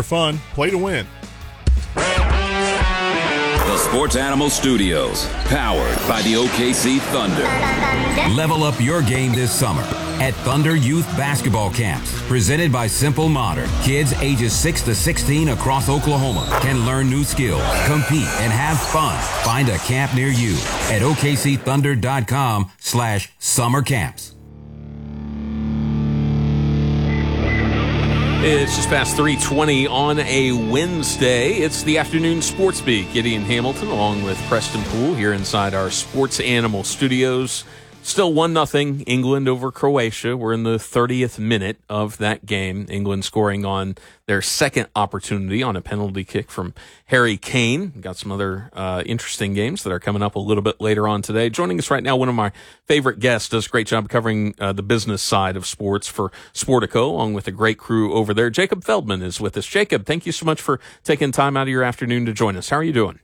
fun, play to win. The Sports Animal Studios, powered by the OKC Thunder. Level up your game this summer at Thunder Youth Basketball Camps. Presented by Simple Modern. Kids ages 6 to 16 across Oklahoma can learn new skills, compete, and have fun. Find a camp near you at OKCThunder.com/summer camps. It's just past 3:20 on a Wednesday. It's the afternoon Sports Beat. Gideon Hamilton along with Preston Poole here inside our Sports Animal Studios. Still 1-0 England over Croatia. We're in the 30th minute of that game. England scoring on their second opportunity on a penalty kick from Harry Kane. Got some other interesting games that are coming up a little bit later on today. Joining us right now, one of my favorite guests, does a great job covering the business side of sports for Sportico, along with a great crew over there. Jacob Feldman is with us. Jacob, thank you so much for taking time out of your afternoon to join us. How are you doing?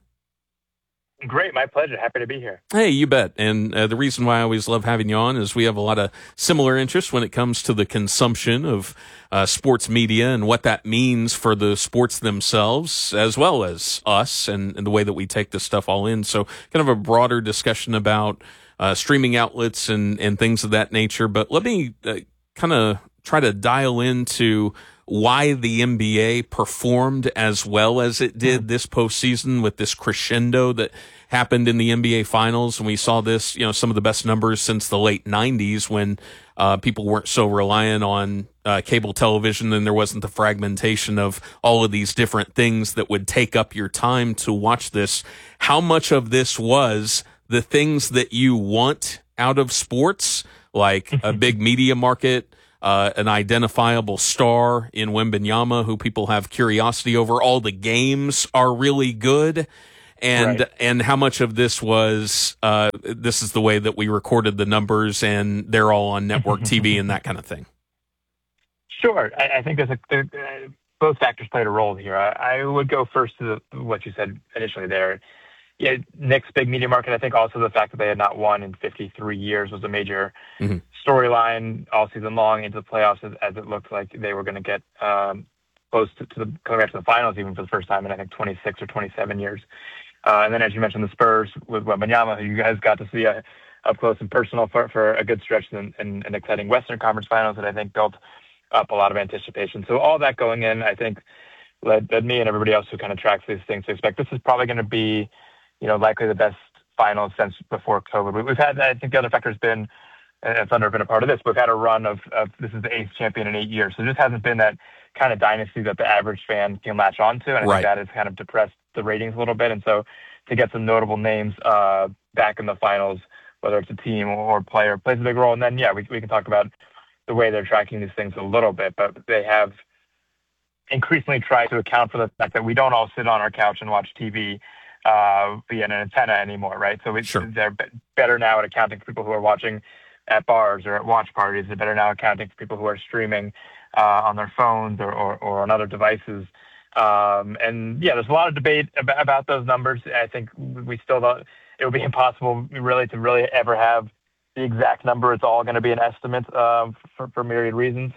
Great. My pleasure. Happy to be here. Hey, you bet. And the reason why I always love having you on is we have a lot of similar interests when it comes to the consumption of sports media and what that means for the sports themselves, as well as us and the way that we take this stuff all in. So kind of a broader discussion about streaming outlets and things of that nature. But let me kind of try to dial into why the NBA performed as well as it did this postseason with this crescendo that happened in the NBA Finals. And we saw this, some of the best numbers since the late 90s when people weren't so reliant on cable television and there wasn't the fragmentation of all of these different things that would take up your time to watch this. How much of this was the things that you want out of sports, like a big media market, an identifiable star in Wembanyama who people have curiosity over? All the games are really good. And how much of this was, this is the way that we recorded the numbers and they're all on network TV and that kind of thing? Sure. I think both factors played a role here. I would go first to what you said initially there. Yeah, Knicks' big media market. I think also the fact that they had not won in 53 years was a major storyline all season long into the playoffs, as it looked like they were going to get close to coming back to the finals even for the first time in I think 26 or 27 years. And then, as you mentioned, the Spurs with Wembanyama, who you guys got to see up close and personal for a good stretch in an exciting Western Conference Finals that I think built up a lot of anticipation. So all that going in, I think, led me and everybody else who kind of tracks these things to expect this is probably going to be, likely the best finals since before COVID. We've had, I think the other factor has been, and Thunder have been a part of this, we've had a run of this is the 8th champion in 8 years. So this hasn't been that kind of dynasty that the average fan can latch onto. And I think that has kind of depressed the ratings a little bit. And so to get some notable names back in the finals, whether it's a team or player, plays a big role. And then, we can talk about the way they're tracking these things a little bit, but they have increasingly tried to account for the fact that we don't all sit on our couch and watch TV via an antenna anymore, right? So they're better now at accounting for people who are watching at bars or at watch parties. They're better now accounting for people who are streaming on their phones or on other devices. There's a lot of debate about those numbers. I think we still don't. It would be impossible to really ever have the exact number. It's all going to be an estimate for myriad reasons.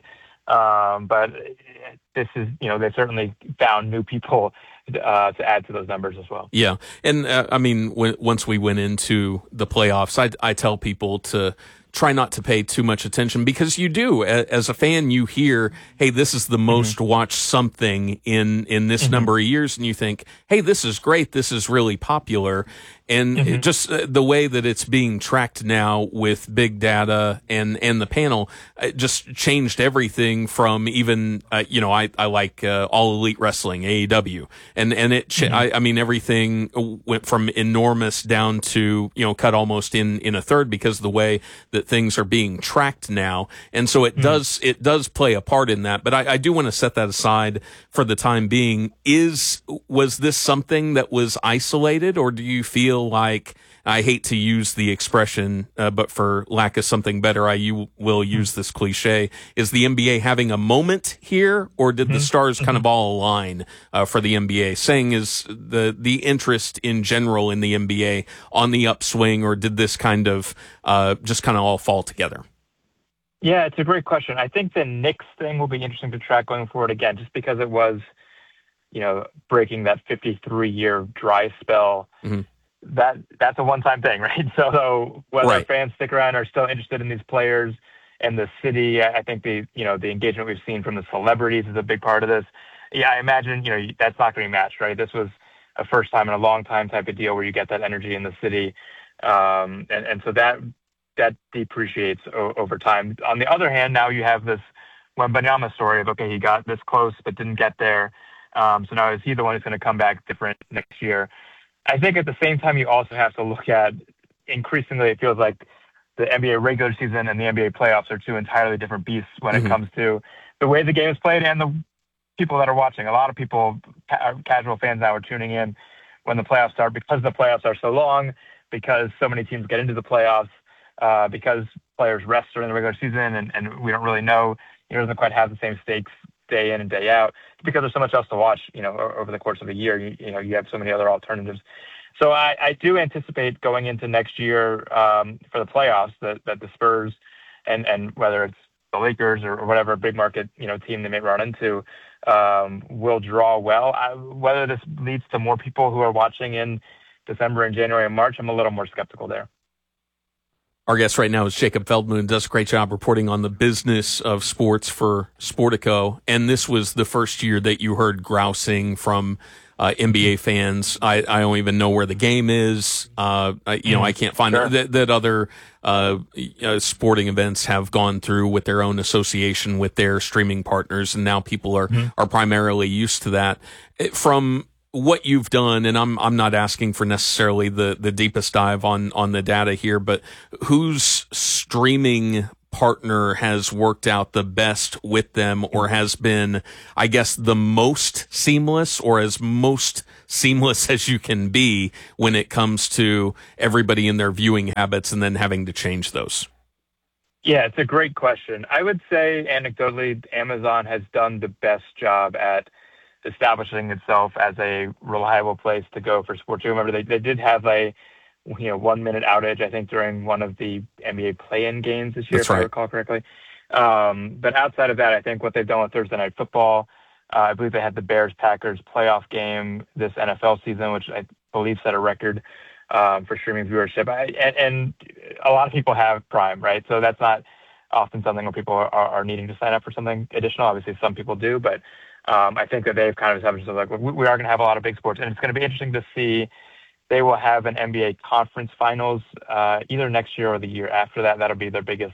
But this is, they certainly found new people to add to those numbers as well. Yeah. And once we went into the playoffs, I tell people to try not to pay too much attention because you do. As a fan, you hear, hey, this is the most watched something in this number of years. And you think, hey, this is great. This is really popular. And just the way that it's being tracked now with big data and the panel just changed everything from even, I like All Elite Wrestling, AEW. And it, everything went from enormous down to, cut almost in a third because of the way that things are being tracked now. And so it does play a part in that. But I do want to set that aside for the time being. Was this something that was isolated, or do you feel like, I hate to use the expression, but for lack of something better, I will use this cliche, is the NBA having a moment here, or did the stars kind of all align for the NBA? Saying is the interest in general in the NBA on the upswing, or did this kind of just kind of all fall together? Yeah, it's a great question. I think the Knicks thing will be interesting to track going forward again, just because it was breaking that 53-year dry spell. Mm-hmm. That's a one-time thing, right? So whether fans stick around are still interested in these players and the city, I think the engagement we've seen from the celebrities is a big part of this. Yeah, I imagine, that's not going to be matched, right? This was a first time in a long time type of deal where you get that energy in the city. And so that depreciates over time. On the other hand, now you have this Wembanyama story of, okay, he got this close but didn't get there. So now is he the one who's going to come back different next year? I think at the same time, you also have to look at, increasingly, it feels like the NBA regular season and the NBA playoffs are two entirely different beasts when it comes to the way the game is played and the people that are watching. A lot of people, casual fans now, are tuning in when the playoffs start because the playoffs are so long, because so many teams get into the playoffs, because players rest during the regular season, and we don't really know. It doesn't quite have the same stakes day in and day out because there's so much else to watch, over the course of a year. You have so many other alternatives. So I do anticipate going into next year for the playoffs that the Spurs and whether it's the Lakers or whatever big market team they may run into will draw well. Whether this leads to more people who are watching in December and January and March, I'm a little more skeptical there. Our guest right now is Jacob Feldman, does a great job reporting on the business of sports for Sportico. And this was the first year that you heard grousing from NBA fans. I don't even know where the game is. I can't find that other sporting events have gone through with their own association with their streaming partners, and now people are primarily used to that. From what you've done, and I'm not asking for necessarily the deepest dive on the data here, but whose streaming partner has worked out the best with them, or has been, I guess, the most seamless, or as most seamless as you can be when it comes to everybody in their viewing habits and then having to change those? Yeah, it's a great question. I would say anecdotally, Amazon has done the best job at establishing itself as a reliable place to go for sports. You remember they did have a 1 minute outage, I think, during one of the NBA play-in games this year, if I recall correctly. But outside of that, I think what they've done with Thursday Night Football, I believe they had the Bears-Packers playoff game this NFL season, which I believe set a record for streaming viewership. And a lot of people have Prime, right? So that's not often something where people are needing to sign up for something additional. Obviously, some people do, but I think that they've kind of established themselves like, we are going to have a lot of big sports, and it's going to be interesting to see. They will have an NBA conference finals either next year or the year after that. That'll be their biggest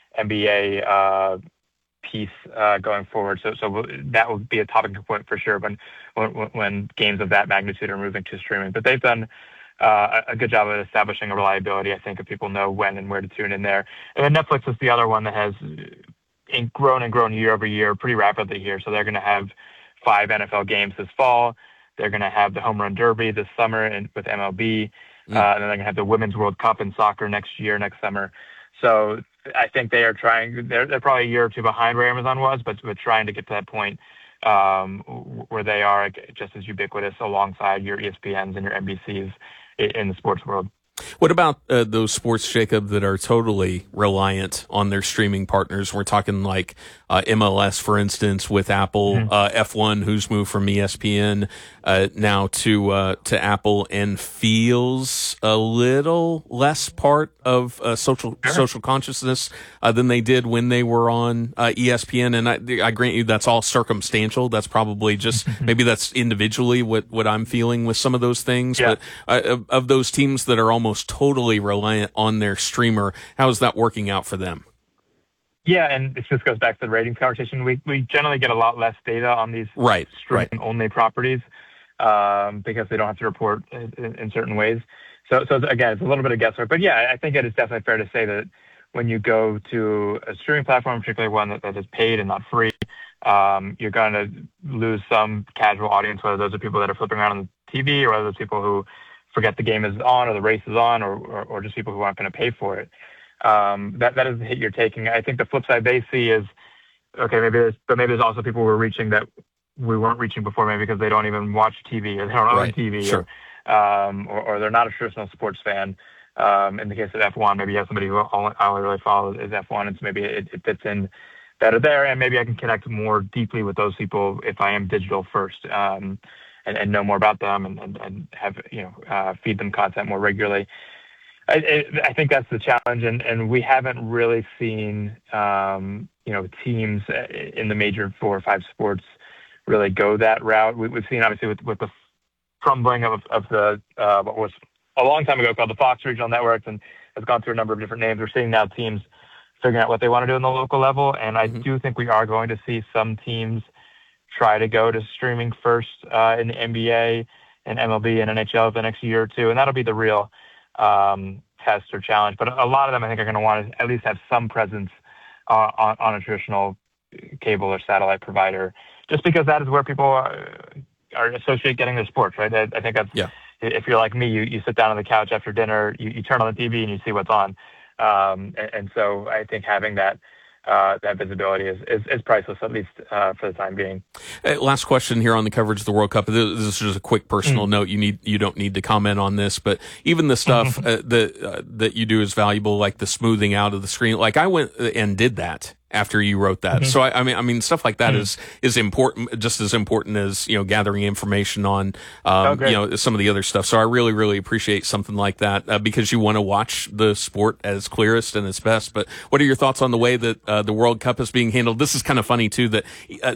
NBA piece going forward. So that will be a topic point for sure when games of that magnitude are moving to streaming. But they've done a good job of establishing a reliability, I think, if people know when and where to tune in there. And then Netflix is the other one that has grown year over year pretty rapidly here. So they're going to have 5 NFL games this fall. They're going to have the Home Run Derby this summer with MLB. And then they're going to have the Women's World Cup in soccer next summer. So I think they are trying, they're probably a year or two behind where Amazon was, but trying to get to that point where they are just as ubiquitous alongside your ESPNs and your NBCs in the sports world. What about those sports, Jacob, that are totally reliant on their streaming partners? We're talking like MLS, for instance, with Apple, F1, who's moved from ESPN now to Apple, and feels a little less part of social consciousness than they did when they were on ESPN. And I grant you that's all circumstantial. That's probably just maybe that's individually what I'm feeling with some of those things. Yeah. But of those teams that are almost totally reliant on their streamer, how is that working out for them? Yeah, and it just goes back to the ratings conversation. We generally get a lot less data on these streaming-only properties because they don't have to report in certain ways. So again, it's a little bit of guesswork. But yeah, I think it is definitely fair to say that when you go to a streaming platform, particularly one that is paid and not free, you're going to lose some casual audience, whether those are people that are flipping around on the TV or whether those people who forget the game is on or the race is on or just people who aren't going to pay for it. That is the hit you're taking. I think the flip side they see is, okay, maybe there's also people we're reaching that we weren't reaching before, maybe because they don't even watch TV or they don't own TV or they're not a traditional sports fan. In the case of F1, maybe you have somebody who all they really follows is F1, and so maybe it fits in that are there, and maybe I can connect more deeply with those people if I am digital first, and know more about them and have feed them content more regularly. I think that's the challenge, and we haven't really seen teams in the major 4 or 5 sports really go that route. We've seen obviously with the crumbling of the what was a long time ago called the Fox Regional Networks, and has gone through a number of different names. We're seeing now teams figuring out what they want to do in the local level, and I do think we are going to see some teams try to go to streaming first in the NBA and MLB and NHL the next year or two, and that'll be the real test or challenge. But a lot of them, I think, are going to want to at least have some presence on a traditional cable or satellite provider, just because that is where people are associate getting their sports, right? I think that's, if you're like me, you sit down on the couch after dinner, you turn on the TV and you see what's on. And so I think having that visibility is priceless, at least for the time being. Last question here on the coverage of the World Cup. This is just a quick personal note. You don't need to comment on this, but even the stuff that you do is valuable, like the smoothing out of the screen. Like I went and did that after you wrote that. So I mean, stuff like that is important, just as important as, gathering information on, some of the other stuff. So I really, really appreciate something like that, because you want to watch the sport at its clearest and its best. But what are your thoughts on the way that, the World Cup is being handled? This is kind of funny too, that,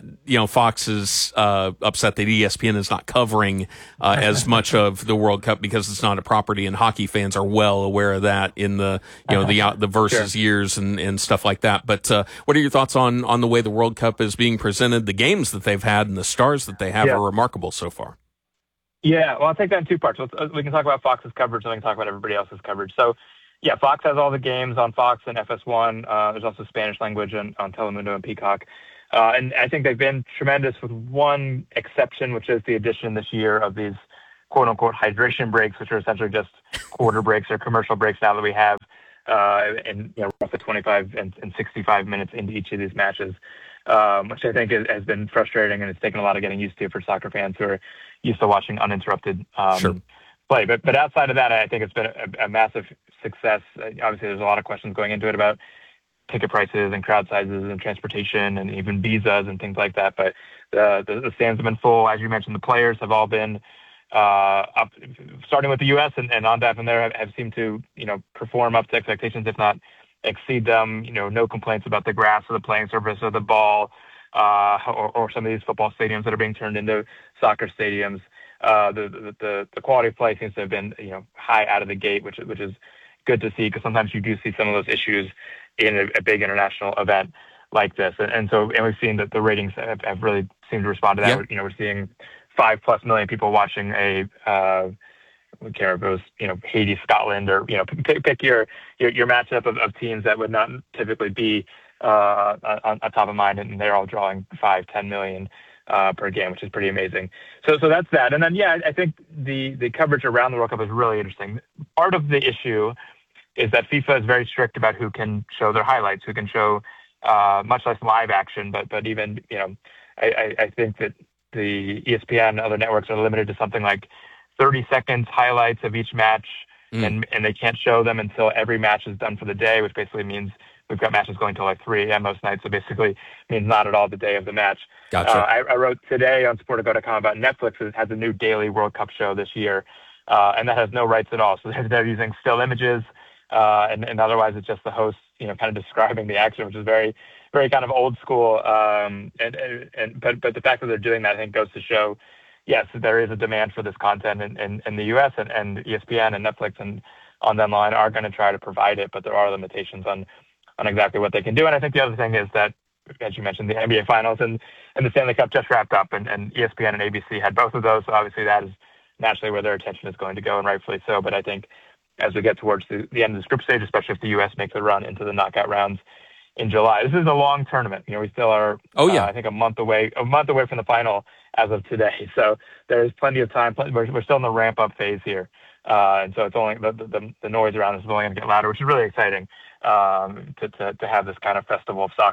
Fox is, upset that ESPN is not covering, as much of the World Cup because it's not a property, and hockey fans are well aware of that in the, the versus years and stuff like that. But, what are your thoughts on the way the World Cup is being presented? The games that they've had and the stars that they have are remarkable so far. Yeah, well, I'll take that in 2 parts. We can talk about Fox's coverage, and we can talk about everybody else's coverage. So, yeah, Fox has all the games on Fox and FS1. There's also Spanish language on Telemundo and Peacock. And I think they've been tremendous, with one exception, which is the addition this year of these quote-unquote hydration breaks, which are essentially just quarter breaks or commercial breaks now that we have. And roughly 25 and 65 minutes into each of these matches, which I think has been frustrating, and it's taken a lot of getting used to for soccer fans who are used to watching uninterrupted play. But outside of that, I think it's been a massive success. Obviously, there's a lot of questions going into it about ticket prices and crowd sizes and transportation and even visas and things like that. But the stands have been full. As you mentioned, the players have all been up, starting with the U.S. and ONDAP and there have seemed to, perform up to expectations, if not exceed them. No complaints about the grass or the playing surface or the ball, or some of these football stadiums that are being turned into soccer stadiums. The quality of play seems to have been, high out of the gate, which is good to see, because sometimes you do see some of those issues in a big international event like this. And we've seen that the ratings have really seemed to respond to that. We're seeing 5+ million people watching a, we care if it was, Haiti, Scotland, or, pick your matchup of teams that would not typically be on top of mind, and they're all drawing 5-10 million per game, which is pretty amazing. So that's that. And then, I think the coverage around the World Cup is really interesting. Part of the issue is that FIFA is very strict about who can show their highlights, who can show much less live action, but even, I think that the ESPN and other networks are limited to something like 30 seconds highlights of each match, and they can't show them until every match is done for the day, which basically means we've got matches going till like 3 a.m. most nights, so basically means not at all the day of the match. Gotcha. I wrote today on Sportico.com about Netflix. It has a new daily World Cup show this year, and that has no rights at all. So they're using still images, and otherwise it's just the host, kind of describing the action, which is very, very kind of old school. But the fact that they're doing that, I think, goes to show, yes, there is a demand for this content in the U.S. and ESPN and Netflix and online are going to try to provide it, but there are limitations on exactly what they can do. And I think the other thing is that, as you mentioned, the NBA Finals and the Stanley Cup just wrapped up, and ESPN and ABC had both of those. So obviously that is naturally where their attention is going to go, and rightfully so. But I think as we get towards the end of this group stage, especially if the U.S. makes a run into the knockout rounds in July, this is a long tournament. We still are, I think, a month away from the final as of today. So there's plenty of time. We're still in the ramp up phase here. And so it's only the noise around us is only going to get louder, which is really exciting, to have this kind of festival of soccer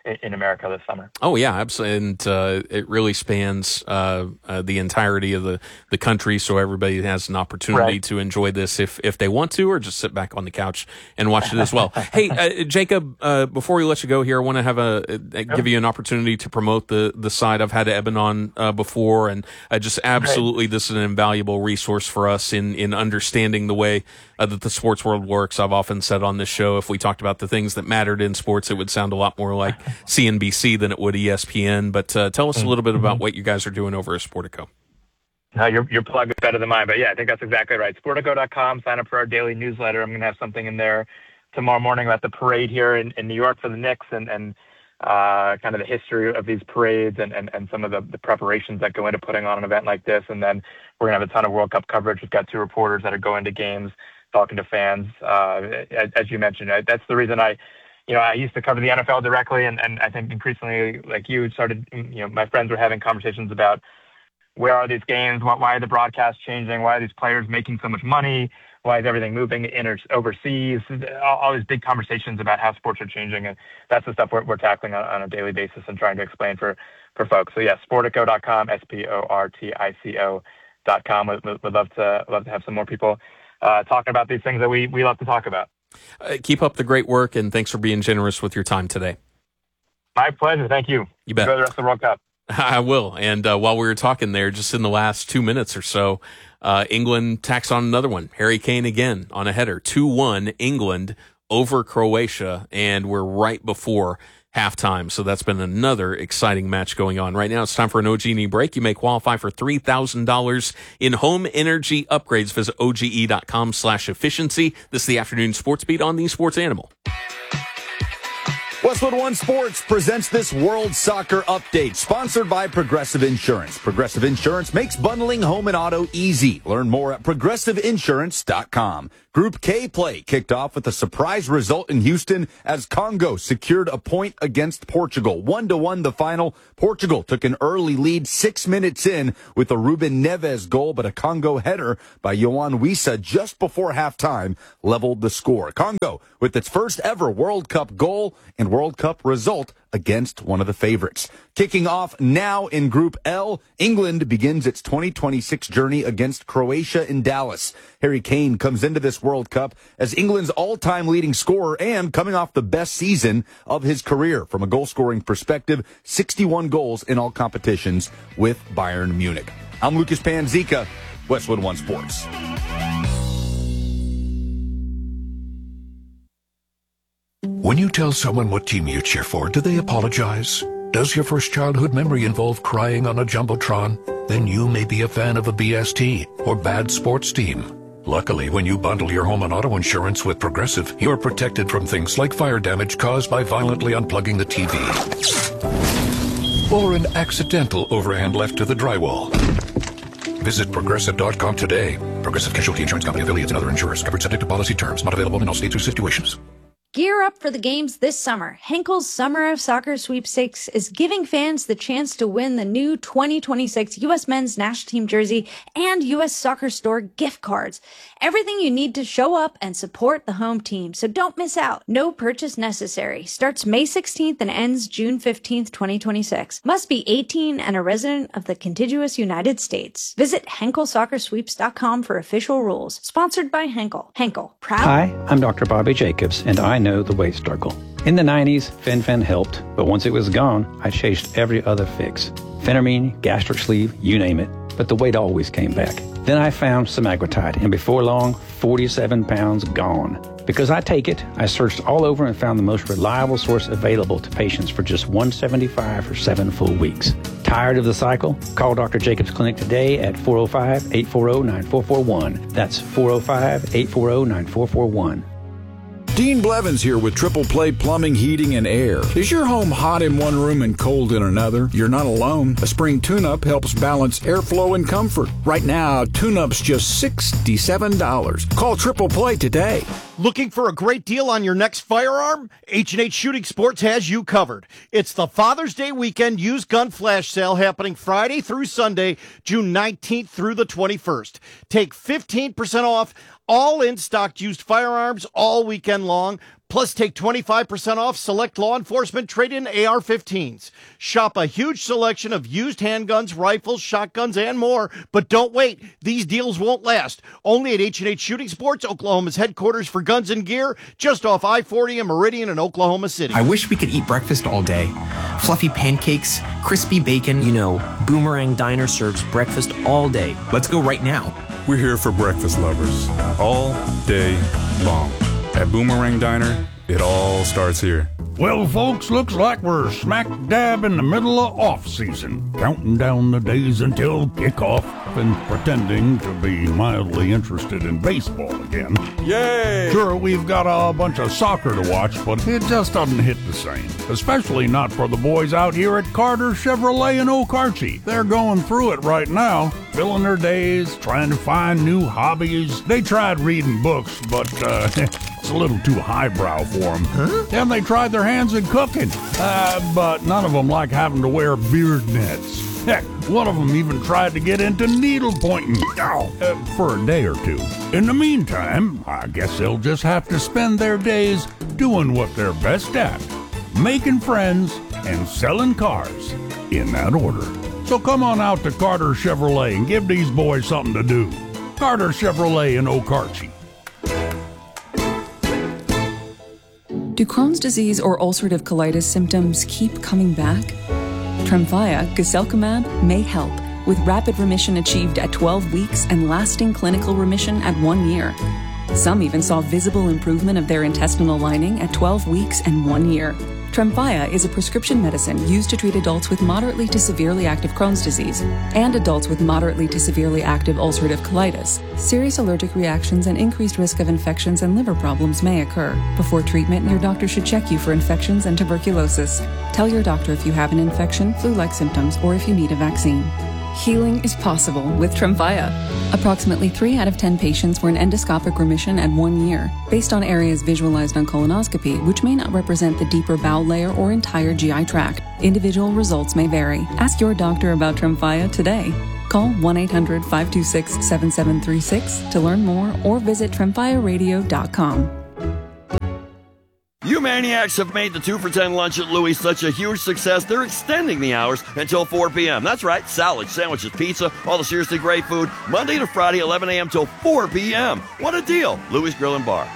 in America this summer. Oh yeah, absolutely, and it really spans the entirety of the country, so everybody has an opportunity to enjoy this if they want to, or just sit back on the couch and watch it as well. Hey, Jacob, before we let you go here, I want to have give you an opportunity to promote the site. I've had Eben on before, and just absolutely, this is an invaluable resource for us in understanding the way that the sports world works. I've often said on this show, if we talked about the things that mattered in sports, it would sound a lot more like CNBC than it would ESPN. But tell us a little bit about what you guys are doing over at Sportico. No, your plug is better than mine, but yeah, I think that's exactly right. Sportico.com, sign up for our daily newsletter. I'm going to have something in there tomorrow morning about the parade here in New York for the Knicks and kind of the history of these parades and some of the preparations that go into putting on an event like this. And then we're going to have a ton of World Cup coverage. We've got 2 reporters that are going to games, talking to fans. As you mentioned, that's the reason I used to cover the NFL directly, and I think increasingly, like you started, my friends were having conversations about where are these games, why are the broadcasts changing, why are these players making so much money, why is everything moving overseas, all these big conversations about how sports are changing, and that's the stuff we're tackling on a daily basis and trying to explain for folks. So yeah, Sportico.com, Sportico.com. Would love to have some more people talking about these things that we love to talk about. Keep up the great work, and thanks for being generous with your time today. My pleasure. Thank you. You bet. Enjoy the rest of the World Cup. I will. And while we were talking there, just in the last 2 minutes or so, England tacks on another one. Harry Kane again on a header. 2-1 England over Croatia, and we're right before halftime. So that's been another exciting match going on. Right now, it's time for an OG&E break. You may qualify for $3,000 in home energy upgrades. Visit OGE.com/efficiency. This is the Afternoon Sports Beat on the Sports Animal. Westwood One Sports presents this World Soccer Update, sponsored by Progressive Insurance. Progressive Insurance makes bundling home and auto easy. Learn more at progressiveinsurance.com. Group K play kicked off with a surprise result in Houston as Congo secured a point against Portugal. 1-1 the final. Portugal took an early lead 6 minutes in with a Ruben Neves goal, but a Congo header by Yohan Wissa just before halftime leveled the score. Congo with its first ever World Cup goal and World Cup result against one of the favorites. Kicking off now in Group L, England begins its 2026 journey against Croatia in Dallas. Harry Kane comes into this World Cup as England's all-time leading scorer and coming off the best season of his career. From a goal-scoring perspective, 61 goals in all competitions with Bayern Munich. I'm Lucas Panzica, Westwood One Sports. When you tell someone what team you cheer for, do they apologize? Does your first childhood memory involve crying on a Jumbotron? Then you may be a fan of a BST or bad sports team. Luckily, when you bundle your home and auto insurance with Progressive, you're protected from things like fire damage caused by violently unplugging the TV or an accidental overhand left to the drywall. Visit Progressive.com today. Progressive Casualty Insurance Company, affiliates, and other insurers. Covered subject to policy terms. Not available in all states or situations. Gear up for the games this summer. Henkel's Summer of Soccer Sweepstakes is giving fans the chance to win the new 2026 U.S. Men's National Team jersey and U.S. Soccer Store gift cards. Everything you need to show up and support the home team, so don't miss out. No purchase necessary. Starts May 16th and ends June 15th, 2026. Must be 18 and a resident of the contiguous United States. Visit HenkelSoccerSweeps.com for official rules. Sponsored by Henkel. Henkel, proud. Hi, I'm Dr. Bobby Jacobs, and I know the weight struggle. In the 90s, Fen-Phen helped, but once it was gone, I chased every other fix. Phenermine, gastric sleeve, you name it, but the weight always came back. Then I found semaglutide, and before long, 47 pounds gone. Because I take it, I searched all over and found the most reliable source available to patients for just $175 for 7 full weeks. Tired of the cycle? Call Dr. Jacobs Clinic today at 405-840-9441. That's 405-840-9441. Dean Blevins here with Triple Play Plumbing, Heating, and Air. Is your home hot in one room and cold in another? You're not alone. A spring tune-up helps balance airflow and comfort. Right now, tune-up's just $67. Call Triple Play today. Looking for a great deal on your next firearm? H&H Shooting Sports has you covered. It's the Father's Day weekend used gun flash sale happening Friday through Sunday, June 19th through the 21st. Take 15% off all in-stock used firearms all weekend long, Plus, take 25% off select law enforcement trade-in AR-15s. Shop a huge selection of used handguns, rifles, shotguns, and more. But don't wait. These deals won't last. Only at H&H Shooting Sports, Oklahoma's headquarters for guns and gear, just off I-40 and Meridian in Oklahoma City. I wish we could eat breakfast all day. Fluffy pancakes, crispy bacon. Boomerang Diner serves breakfast all day. Let's go right now. We're here for breakfast lovers all day long. At Boomerang Diner, it all starts here. Well, folks, looks like we're smack dab in the middle of off-season, counting down the days until kickoff and pretending to be mildly interested in baseball again. Yay! Sure, we've got a bunch of soccer to watch, but it just doesn't hit the same, especially not for the boys out here at Carter Chevrolet in Okarche. They're going through it right now, filling their days, trying to find new hobbies. They tried reading books, but it's a little too highbrow for them. Huh? Then they tried their hands in cooking, but none of them like having to wear beard nets. Heck, one of them even tried to get into needle pointing for a day or two. In the meantime, I guess they'll just have to spend their days doing what they're best at, making friends and selling cars, in that order. So come on out to Carter Chevrolet and give these boys something to do. Carter Chevrolet in Okarche. Do Crohn's disease or ulcerative colitis symptoms keep coming back? Tremfya, guselkumab, may help, with rapid remission achieved at 12 weeks and lasting clinical remission at 1 year. Some even saw visible improvement of their intestinal lining at 12 weeks and 1 year. Tremfya is a prescription medicine used to treat adults with moderately to severely active Crohn's disease and adults with moderately to severely active ulcerative colitis. Serious allergic reactions and increased risk of infections and liver problems may occur. Before treatment, your doctor should check you for infections and tuberculosis. Tell your doctor if you have an infection, flu-like symptoms, or if you need a vaccine. Healing is possible with Tremfya. Approximately 3 out of 10 patients were in endoscopic remission at 1 year, based on areas visualized on colonoscopy, which may not represent the deeper bowel layer or entire GI tract. Individual results may vary. Ask your doctor about Tremfya today. Call 1-800-526-7736 to learn more or visit tremfyaradio.com. You maniacs have made the 2 for $10 lunch at Louis such a huge success, they're extending the hours until 4 p.m. That's right, salads, sandwiches, pizza, all the seriously great food, Monday to Friday, 11 a.m. till 4 p.m. What a deal! Louis Grill and Bar.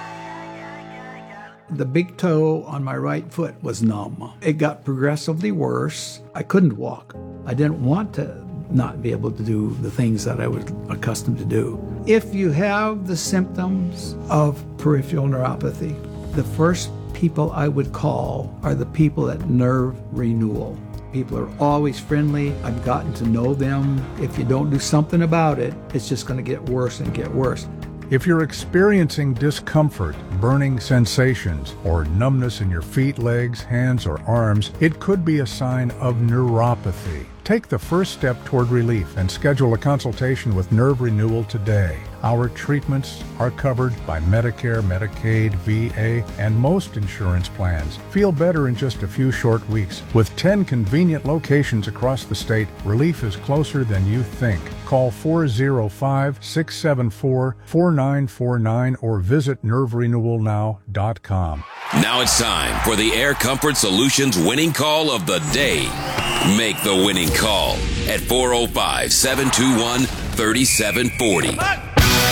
The big toe on my right foot was numb. It got progressively worse. I couldn't walk. I didn't want to not be able to do the things that I was accustomed to do. If you have the symptoms of peripheral neuropathy, the first people I would call are the people at Nerve Renewal. People are always friendly. I've gotten to know them. If you don't do something about it, it's just going to get worse and get worse. If you're experiencing discomfort, burning sensations, or numbness in your feet, legs, hands, or arms, it could be a sign of neuropathy. Take the first step toward relief and schedule a consultation with Nerve Renewal today. Our treatments are covered by Medicare, Medicaid, VA, and most insurance plans. Feel better in just a few short weeks. With 10 convenient locations across the state, relief is closer than you think. Call 405-674-4949 or visit nerverenewalnow.com. Now it's time for the Air Comfort Solutions winning call of the day. Make the winning call at 405-721-3740.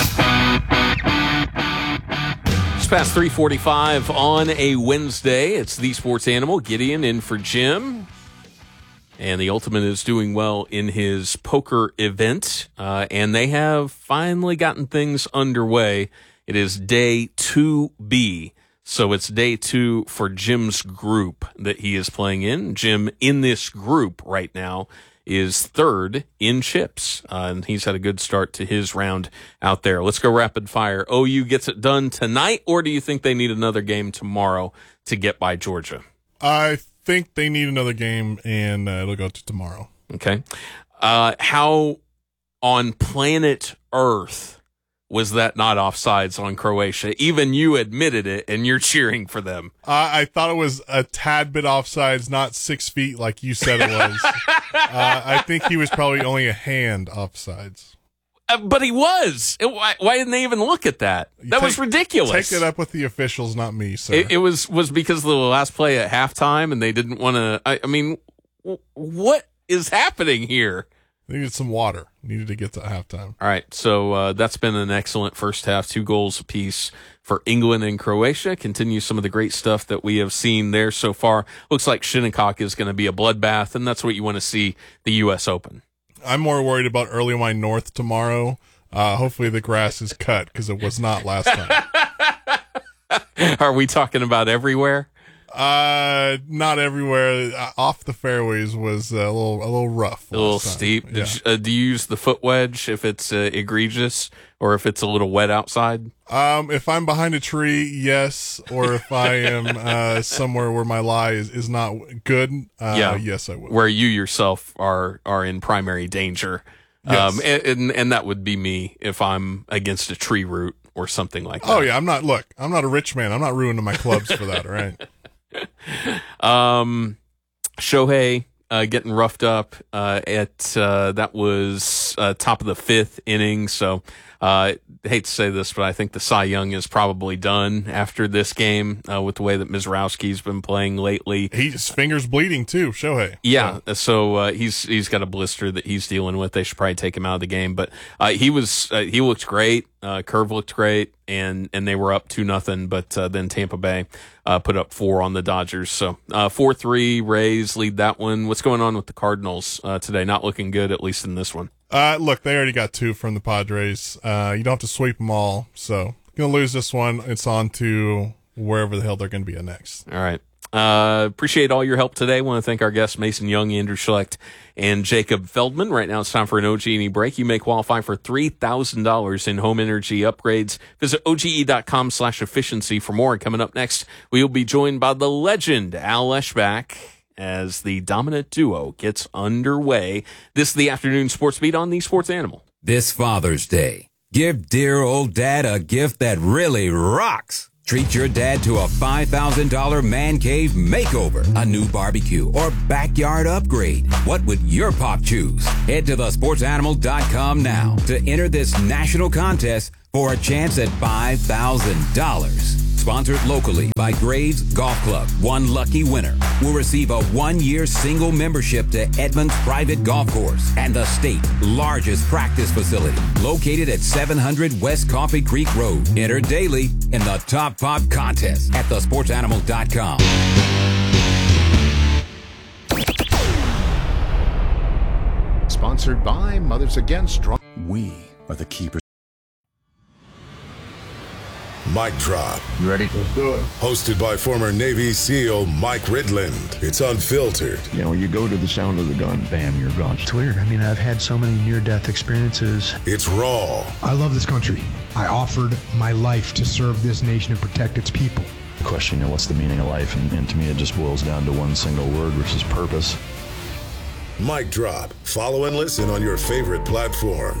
It's past 3:45 on a Wednesday. It's the Sports Animal, Gideon in for Jim. And the Ultimate is doing well in his poker event. And they have finally gotten things underway. It is day 2B. So it's day 2 for Jim's group that he is playing in. Jim, in this group right now, is 3rd in chips. And he's had a good start to his round out there. Let's go rapid fire. OU gets it done tonight, or do you think they need another game tomorrow to get by Georgia? I think they need another game, and it'll go to tomorrow. Okay. How on planet Earth was that not offsides on Croatia? Even you admitted it, and you're cheering for them. I thought it was a tad bit offsides, not 6 feet like you said it was. I think he was probably only a hand offsides. But he was. Why didn't they even look at that? That was ridiculous. Take it up with the officials, not me, sir. It was because of the last play at halftime, and they didn't want to. I mean, what is happening here? Needed some water. Needed to get to halftime. All right, so that's been an excellent first half. 2 goals apiece for England and Croatia. Continues some of the great stuff that we have seen there so far. Looks like Shinnecock is going to be a bloodbath, and that's what you want to see the U.S. Open. I'm more worried about Early Wine North tomorrow. Hopefully the grass is cut because it was not last time. Are we talking about everywhere? Not everywhere. Off the fairways was a little rough. A little steep. Yeah. Do you use the foot wedge if it's egregious or if it's a little wet outside? If I'm behind a tree, yes. Or if I am somewhere where my lie is not good, yes, I will. Where you yourself are in primary danger. Yes. And that would be me if I'm against a tree root or something like that. Oh yeah, I'm not a rich man. I'm not ruining my clubs for that, all right? Shohei getting roughed up at that was top of the 5th inning. So I hate to say this, but I think the Cy Young is probably done after this game with the way that Mizrowski's been playing lately. His finger's bleeding too, Shohei. Yeah, so he's got a blister that he's dealing with. They should probably take him out of the game, but he looked great. Curve looked great, and they were up 2-0, but then Tampa Bay put up 4 on the Dodgers. So 4-3, Rays lead that one. What's going on with the Cardinals today? Not looking good, at least in this one. Look, they already got 2 from the Padres. You don't have to sweep them all, so going to lose this one. It's on to wherever the hell they're going to be at next. All right. Appreciate all your help today. Want to thank our guests, Mason Young, Andrew Schlecht, and Jacob Feldman. Right now it's time for an OG&E break. You may qualify for $3,000 in home energy upgrades. Visit OGE.com/efficiency for more. Coming up next, we will be joined by the legend, Al Eschbach, as the dominant duo gets underway. This is the Afternoon Sports Beat on the Sports Animal. This Father's Day, give dear old dad a gift that really rocks. Treat your dad to a $5,000 man cave makeover, a new barbecue, or backyard upgrade. What would your pop choose? Head to thesportsanimal.com now to enter this national contest for a chance at $5,000. Sponsored locally by Graves Golf Club. One lucky winner will receive a 1-year single membership to Edmonds Private Golf Course and the state's largest practice facility, located at 700 West Coffee Creek Road. Enter daily in the Top Pop contest at thesportsanimal.com. Sponsored by Mothers Against Strong. We are the keepers. Mic Drop. You ready? Let's do it. Hosted by former Navy SEAL Mike Ridland. It's unfiltered. You know, you go to the sound of the gun, bam, you're gone. It's weird. I mean, I've had so many near-death experiences. It's raw. I love this country. I offered my life to serve this nation and protect its people. The question, what's the meaning of life? And to me, it just boils down to one single word, which is purpose. Mic Drop. Follow and listen on your favorite platform.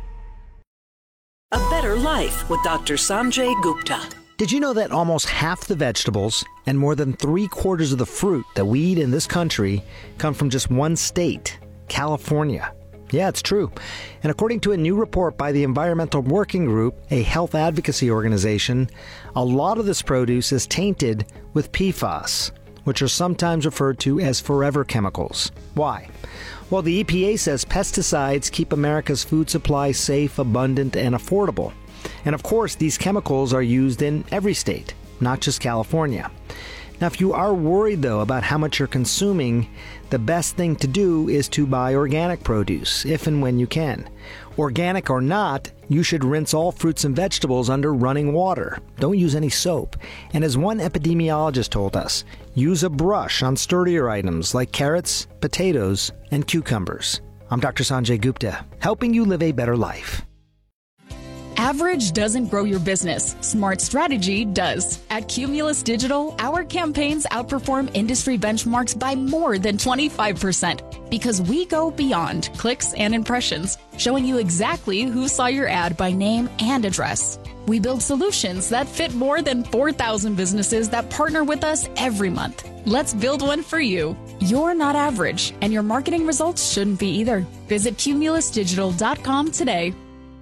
A Better Life with Dr. Sanjay Gupta. Did you know that almost half the vegetables and more than 3/4 of the fruit that we eat in this country come from just one state, California? Yeah, it's true. And according to a new report by the Environmental Working Group, a health advocacy organization, a lot of this produce is tainted with PFAS, which are sometimes referred to as forever chemicals. Why? Well, the EPA says pesticides keep America's food supply safe, abundant, and affordable. And of course, these chemicals are used in every state, not just California. Now, if you are worried, though, about how much you're consuming, the best thing to do is to buy organic produce, if and when you can. Organic or not, you should rinse all fruits and vegetables under running water. Don't use any soap. And as one epidemiologist told us, use a brush on sturdier items like carrots, potatoes, and cucumbers. I'm Dr. Sanjay Gupta, helping you live a better life. Average doesn't grow your business. Smart strategy does. At Cumulus Digital, our campaigns outperform industry benchmarks by more than 25% because we go beyond clicks and impressions, showing you exactly who saw your ad by name and address. We build solutions that fit more than 4,000 businesses that partner with us every month. Let's build one for you. You're not average, and your marketing results shouldn't be either. Visit cumulusdigital.com today.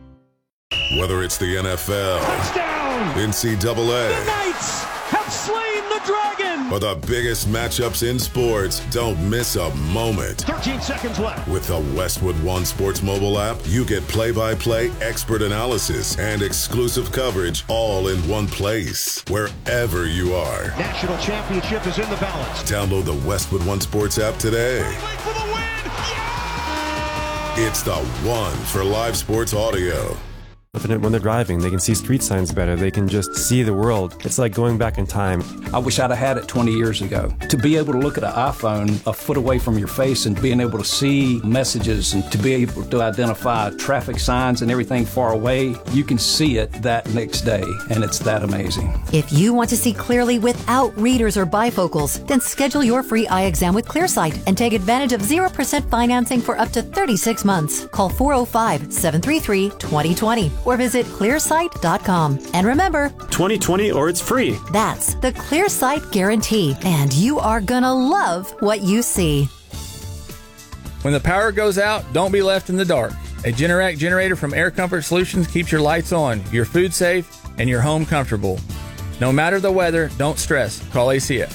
Whether it's the NFL, touchdown, NCAA, the Knights have slain the dragon, or the biggest matchups in sports, don't miss a moment. 13 seconds left. With the Westwood One Sports mobile app, you get play-by-play expert analysis and exclusive coverage all in one place, wherever you are. National championship is in the balance. Download the Westwood One Sports app today. For the win! It's the one for live sports audio. When they're driving, they can see street signs better. They can just see the world. It's like going back in time. I wish I'd have had it 20 years ago. To be able to look at an iPhone a foot away from your face and being able to see messages and to be able to identify traffic signs and everything far away, you can see it that next day, and it's that amazing. If you want to see clearly without readers or bifocals, then schedule your free eye exam with ClearSight and take advantage of 0% financing for up to 36 months. Call 405-733-2020. Or visit clearsight.com. And remember, 2020 or it's free. That's the ClearSight guarantee. And you are gonna love what you see. When the power goes out, don't be left in the dark. A Generac generator from Air Comfort Solutions keeps your lights on, your food safe, and your home comfortable. No matter the weather, don't stress. Call ACS.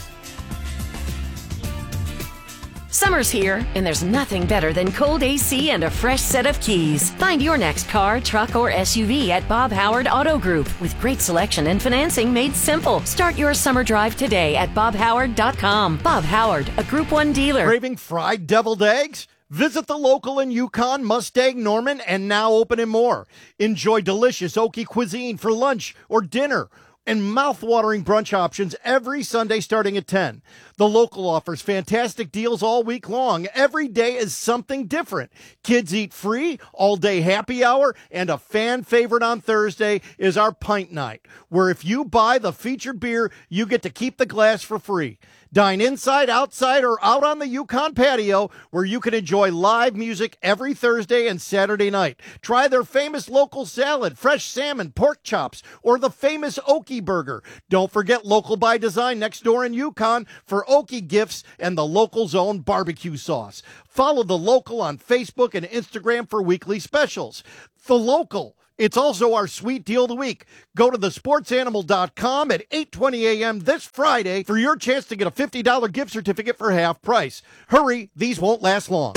Summer's here, and there's nothing better than cold AC and a fresh set of keys. Find your next car, truck, or SUV at Bob Howard Auto Group with great selection and financing made simple. Start your summer drive today at bobhoward.com. Bob Howard, a Group 1 dealer. Craving fried deviled eggs? Visit the local in Yukon, Mustang, Norman, and now open in Moore. Enjoy delicious Okie cuisine for lunch or dinner, and mouth-watering brunch options every Sunday starting at 10. The local offers fantastic deals all week long. Every day is something different. Kids eat free, all-day happy hour, and a fan favorite on Thursday is our pint night, where if you buy the featured beer, you get to keep the glass for free. Dine inside, outside, or out on the Yukon patio, where you can enjoy live music every Thursday and Saturday night. Try their famous local salad, fresh salmon, pork chops, or the famous Okie burger. Don't forget Local by Design next door in Yukon for Okie gifts and the local's own barbecue sauce. Follow The Local on Facebook and Instagram for weekly specials. The Local. It's also our sweet deal of the week. Go to thesportsanimal.com at 8:20 a.m. this Friday for your chance to get a $50 gift certificate for half price. Hurry, these won't last long.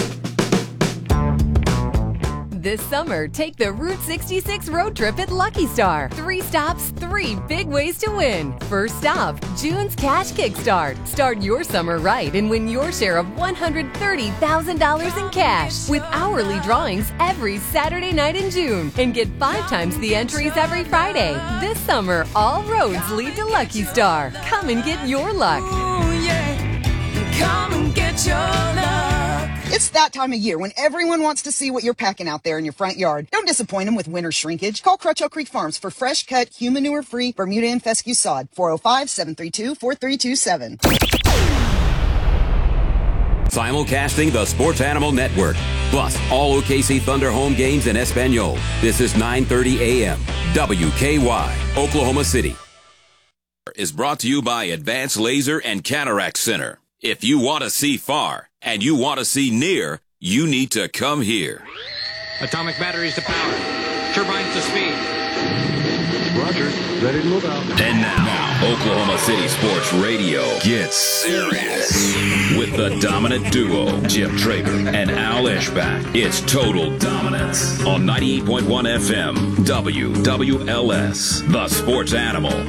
This summer, take the Route 66 road trip at Lucky Star. 3 stops, 3 big ways to win. First stop, June's Cash Kickstart. Start your summer right and win your share of $130,000 in cash with hourly drawings every Saturday night in June. And get 5 times the entries every Friday. This summer, all roads lead to Lucky Star. Come and get your luck. Ooh, yeah. Come and get your luck. It's that time of year when everyone wants to see what you're packing out there in your front yard. Don't disappoint them with winter shrinkage. Call Crutcho Creek Farms for fresh cut, human manure-free Bermuda and fescue sod. 405-732-4327. Simulcasting the Sports Animal Network. Plus, all OKC Thunder home games in Espanol. This is 9:30 a.m. WKY, Oklahoma City. Is brought to you by Advanced Laser and Cataract Center. If you want to see far and you want to see near, you need to come here. Atomic batteries to power. Turbines to speed. Roger. Ready to move out. And now, Oklahoma City Sports Radio gets serious with the dominant duo, Chip Traeger and Al Eschbach. It's Total Dominance on 98.1 FM, WWLS, the Sports Animal.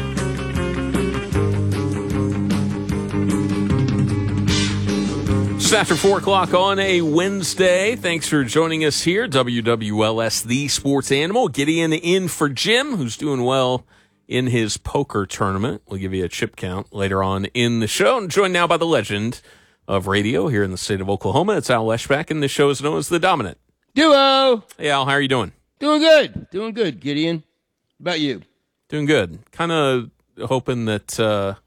Just after 4 o'clock on a Wednesday. Thanks for joining us here. WWLS, the Sports Animal. Gideon in for Jim, who's doing well in his poker tournament. We'll give you a chip count later on in the show. And joined now by the legend of radio here in the state of Oklahoma. It's Al Eschbach, and the show is known as The Dominant Duo. Hey, Al, how are you doing? Doing good. Doing good, Gideon. How about you? Doing good. Kind of hoping that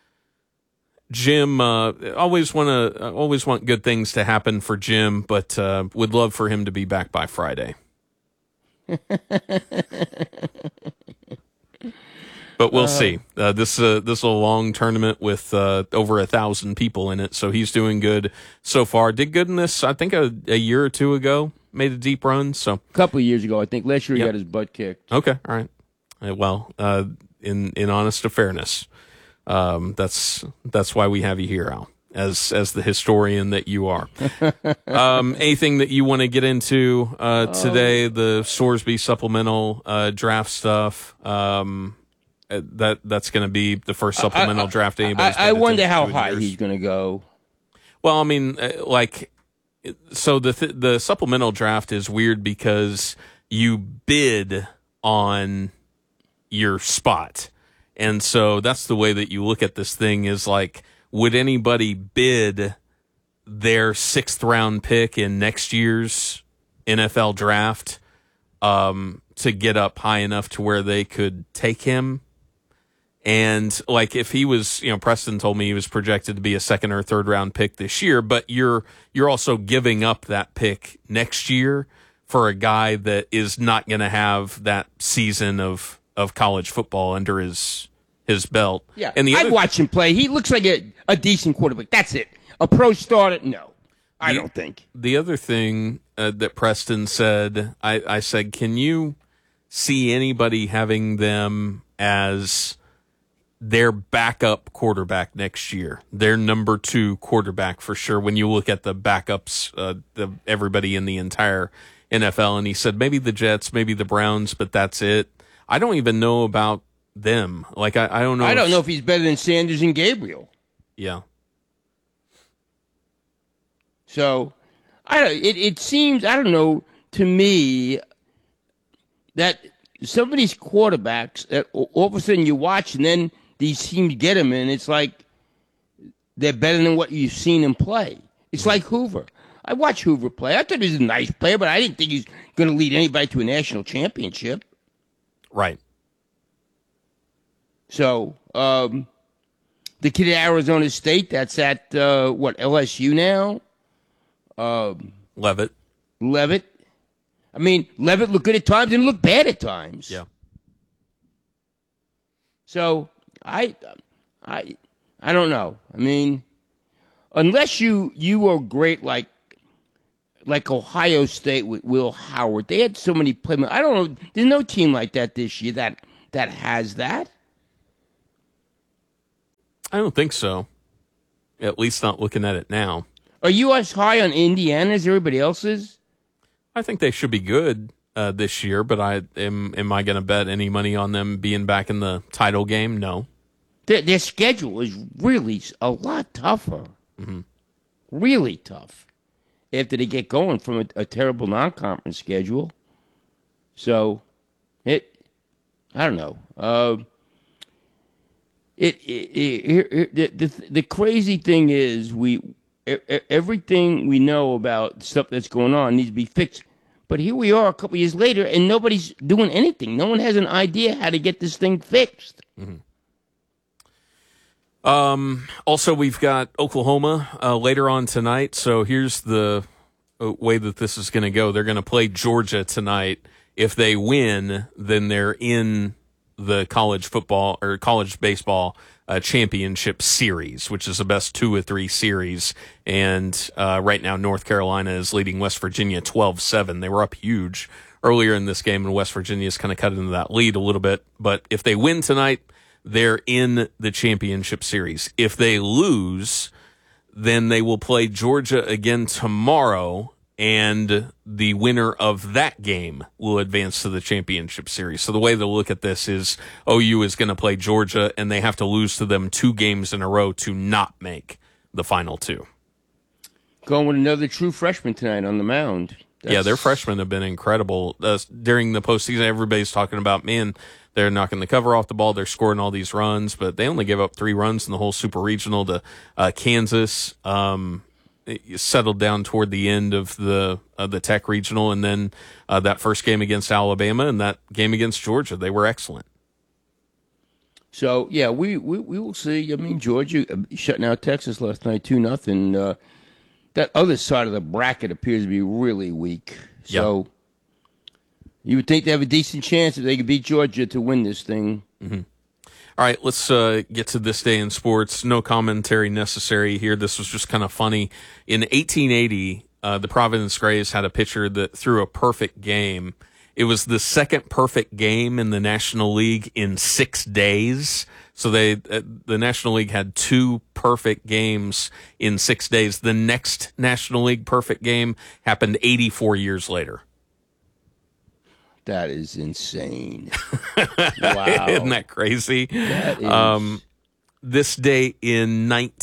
Jim, always want good things to happen for Jim, but would love for him to be back by Friday. But we'll see. This is a long tournament with over 1,000 people in it, so he's doing good so far. Did good in this, I think, a year or two ago. made a deep run. So a couple of years ago, I think. Last year he Yep. got his butt kicked. Okay, all right. Well, in honest to fairness, that's why we have you here, Al, as the historian that you are. Anything that you want to get into today? The Sorsby supplemental draft stuff. That's going to be the first supplemental draft anybody's I wonder how in high years. he's going to go. Well, I mean, so the supplemental draft is weird because you bid on your spot. And so that's the way that you look at this thing is like, would anybody bid their 6th round pick in next year's NFL draft to get up high enough to where they could take him? And like if he was, Preston told me he was projected to be a 2nd or 3rd round pick this year, but you're also giving up that pick next year for a guy that is not going to have that season of college football under his belt. Yeah, and I'd watch him play. He looks like a decent quarterback. That's it. A pro starter? No, I don't think. The other thing that Preston said, I said, can you see anybody having them as their backup quarterback next year, their number 2 quarterback for sure, when you look at the backups, everybody in the entire NFL? And he said maybe the Jets, maybe the Browns, but that's it. I don't even know about them. Like, I don't know. I don't know if he's better than Sanders and Gabriel. Yeah. So, it seems, I don't know, to me, that some of these quarterbacks, that all of a sudden you watch and then these teams get them, and it's like they're better than what you've seen him play. It's like Hoover. I watched Hoover play. I thought he was a nice player, but I didn't think he's going to lead anybody to a national championship. Right. So, the kid at Arizona State, that's at, LSU now? Levitt. I mean, Levitt looked good at times and looked bad at times. Yeah. So, I don't know. I mean, unless you are great like Ohio State with Will Howard. They had so many playmakers. I don't know. There's no team like that this year that has that. I don't think so. At least not looking at it now. Are you as high on Indiana as everybody else is? I think they should be good this year, but am I going to bet any money on them being back in the title game? No. Their schedule is really a lot tougher. Mm-hmm. Really tough. After they get going from a terrible non-conference schedule. So, I don't know. The crazy thing is everything we know about stuff that's going on needs to be fixed. But here we are a couple years later, and nobody's doing anything. No one has an idea how to get this thing fixed. Mm-hmm. Also, we've got Oklahoma later on tonight. So here's the way that this is going to go. They're going to play Georgia tonight. If they win, then they're in the college football or college baseball championship series, which is the best 2 of 3 series. And right now, North Carolina is leading West Virginia 12-7. They were up huge earlier in this game, and West Virginia's kind of cut into that lead a little bit. But if they win tonight, they're in the championship series. If they lose, then they will play Georgia again tomorrow, and the winner of that game will advance to the championship series. So the way to look at this is OU is going to play Georgia, and they have to lose to them 2 games in a row to not make the final 2. Going with another true freshman tonight on the mound. Yeah, their freshmen have been incredible. During the postseason, everybody's talking about, man, they're knocking the cover off the ball. They're scoring all these runs, but they only gave up 3 runs in the whole Super Regional to Kansas. It settled down toward the end of the Tech Regional, and then that first game against Alabama and that game against Georgia. They were excellent. So, yeah, we will see. I mean, Georgia shutting out Texas last night 2-0. That other side of the bracket appears to be really weak. So you would think they have a decent chance if they could beat Georgia to win this thing. Mm-hmm. All right, let's get to this day in sports. No commentary necessary here. This was just kind of funny. In 1880, the Providence Grays had a pitcher that threw a perfect game. It was the second perfect game in the National League in 6 days. So the National League had 2 perfect games in 6 days. The next National League perfect game happened 84 years later. That is insane. Wow. Isn't that crazy? That is. This day in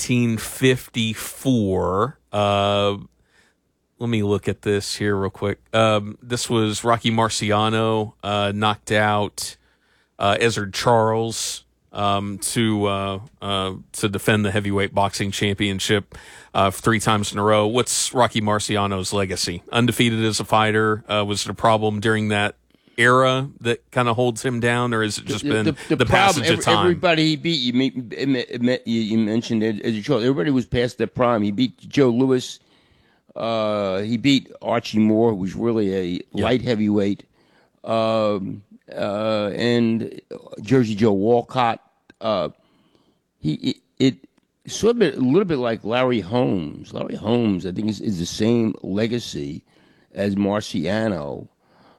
1954, let me look at this here real quick. This was Rocky Marciano knocked out Ezzard Charles to defend the heavyweight boxing championship 3 times in a row. What's Rocky Marciano's legacy? Undefeated as a fighter. Was it a problem during that era that kind of holds him down, or has it just been the passage of time? Everybody he beat, you mentioned Ezzard Charles. Everybody was past their prime. He beat Joe Louis. He beat Archie Moore, who was really a light heavyweight, and Jersey Joe Walcott. It's sort of a little bit like Larry Holmes. Larry Holmes, I think, is the same legacy as Marciano.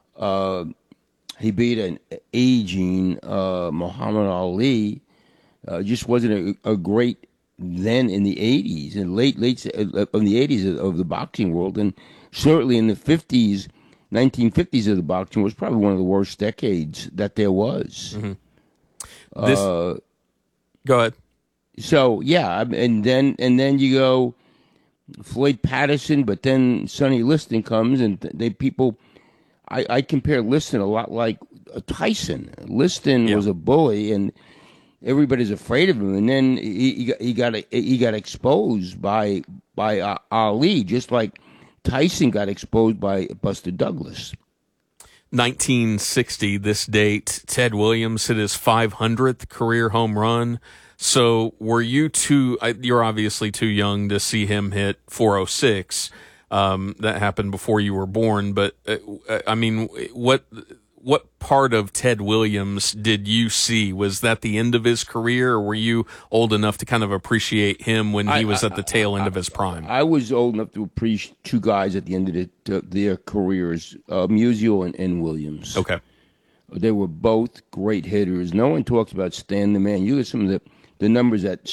He beat an aging Muhammad Ali. Just wasn't a great then in the 80s and late of the 80s of the boxing world, and certainly in the 1950s of the boxing was probably one of the worst decades that there was. Mm-hmm. Go ahead. So yeah, and then you go Floyd Patterson, but then Sonny Liston comes, and I compare Liston a lot like Tyson. Liston was a bully, and everybody's afraid of him, and then he got exposed by Ali, just like Tyson got exposed by Buster Douglas. 1960, this date, Ted Williams hit his 500th career home run. So were you you're obviously too young to see him hit 406. That happened before you were born, but I mean, what part of Ted Williams did you see? Was that the end of his career, or were you old enough to kind of appreciate him when he was at the tail end of his prime? I was old enough to appreciate 2 guys at the end of their careers, Musial and Williams. Okay. They were both great hitters. No one talks about Stan the Man. You look at some of the numbers that